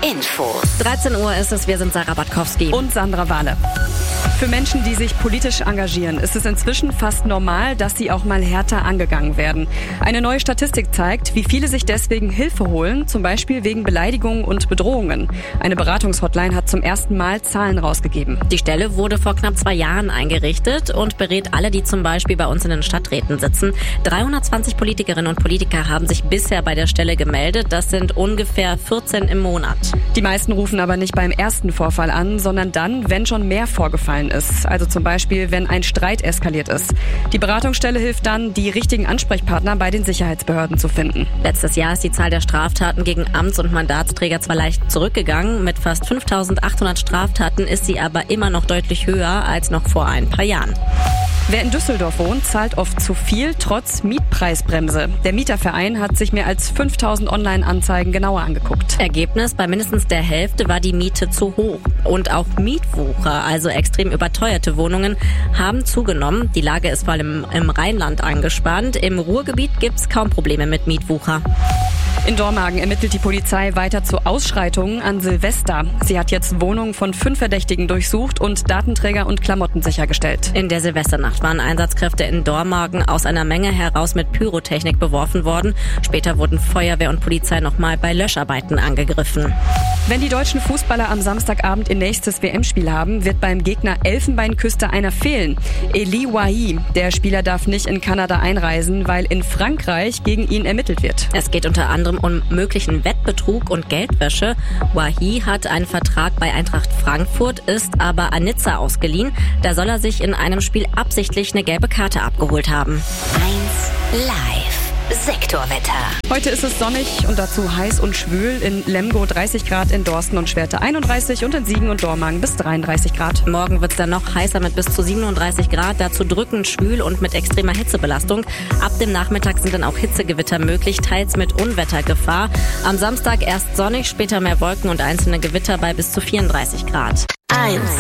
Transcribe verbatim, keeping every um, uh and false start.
Infos. dreizehn Uhr ist es, wir sind Sarah Batkowski und Sandra Wahle. Für Menschen, die sich politisch engagieren, ist es inzwischen fast normal, dass sie auch mal härter angegangen werden. Eine neue Statistik zeigt, wie viele sich deswegen Hilfe holen, zum Beispiel wegen Beleidigungen und Bedrohungen. Eine Beratungshotline hat zum ersten Mal Zahlen rausgegeben. Die Stelle wurde vor knapp zwei Jahren eingerichtet und berät alle, die zum Beispiel bei uns in den Stadträten sitzen. dreihundertzwanzig Politikerinnen und Politiker haben sich bisher bei der Stelle gemeldet. Das sind ungefähr vierzehn im Monat. Die meisten rufen aber nicht beim ersten Vorfall an, sondern dann, wenn schon mehr vorgefallen ist. Also zum Beispiel, wenn ein Streit eskaliert ist. Die Beratungsstelle hilft dann, die richtigen Ansprechpartner bei den Sicherheitsbehörden zu finden. Letztes Jahr ist die Zahl der Straftaten gegen Amts- und Mandatsträger zwar leicht zurückgegangen. Mit fast fünftausendachthundert Straftaten ist sie aber immer noch deutlich höher als noch vor ein paar Jahren. Wer in Düsseldorf wohnt, zahlt oft zu viel, trotz Mietpreisbremse. Der Mieterverein hat sich mehr als fünftausend Online-Anzeigen genauer angeguckt. Ergebnis: Bei mindestens der Hälfte war die Miete zu hoch. Und auch Mietwucher, also extrem überteuerte Wohnungen, haben zugenommen. Die Lage ist vor allem im Rheinland angespannt. Im Ruhrgebiet gibt's kaum Probleme mit Mietwucher. In Dormagen ermittelt die Polizei weiter zu Ausschreitungen an Silvester. Sie hat jetzt Wohnungen von fünf Verdächtigen durchsucht und Datenträger und Klamotten sichergestellt. In der Silvesternacht waren Einsatzkräfte in Dormagen aus einer Menge heraus mit Pyrotechnik beworfen worden. Später wurden Feuerwehr und Polizei nochmal bei Löscharbeiten angegriffen. Wenn die deutschen Fußballer am Samstagabend ihr nächstes W M-Spiel haben, wird beim Gegner Elfenbeinküste einer fehlen. Eli Wahi. Der Spieler darf nicht in Kanada einreisen, weil in Frankreich gegen ihn ermittelt wird. Es geht unter anderem um möglichen Wettbetrug und Geldwäsche. Wahi hat einen Vertrag bei Eintracht Frankfurt, ist aber an Nizza ausgeliehen. Da soll er sich in einem Spiel absichtlich eine gelbe Karte abgeholt haben. eins Live. Sektorwetter. Heute ist es sonnig und dazu heiß und schwül. In Lemgo dreißig Grad, in Dorsten und Schwerte einunddreißig und in Siegen und Dormagen bis dreiunddreißig Grad. Morgen wird es dann noch heißer mit bis zu siebenunddreißig Grad, dazu drückend schwül und mit extremer Hitzebelastung. Ab dem Nachmittag sind dann auch Hitzegewitter möglich, teils mit Unwettergefahr. Am Samstag erst sonnig, später mehr Wolken und einzelne Gewitter bei bis zu vierunddreißig Grad. eins